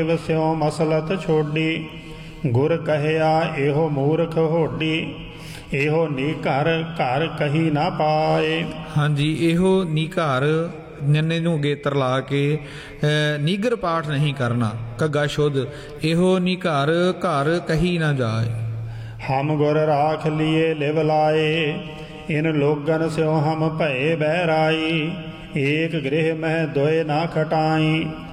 ਸਿਉ ਮਸਲਤ ਛੋਡੀ, ਗੁਰ ਕਹਿਆ ਇਹੋ ਮੂਰਖ ਹੋਡੀ, ਇਹੋ ਨੀ ਘਰ ਘਰ ਕਹੀ ਨਾ ਪਾਏ। ਹਾਂਜੀ, ਇਹੋ ਨੀ ਘਰ ਨੰਨੇ ਨੂੰ ਅੱਗੇ ਤਰਲਾ ਕੇ ਨੀਗਰ ਪਾਠ ਨਹੀਂ ਕਰਨਾ, ਘੱਗਾ ਸ਼ੁੱਧ, ਇਹੋ ਨੀ ਘਰ ਘਰ ਕਹੀ ਨਾ ਜਾਏ। ਹਮ ਗੁਰ ਰਾਖ ਲਿਏ ਲਿਵ ਲਾਏ, ਇਨ ਲੋਗਨ ਸਿਉ ਹਮ ਭਏ ਬਹਿਰਾਈ, ਏਕ ਗ੍ਰਹਿ ਮਹਿ ਦੋਇ ਨਾ ਖਟਾਈ।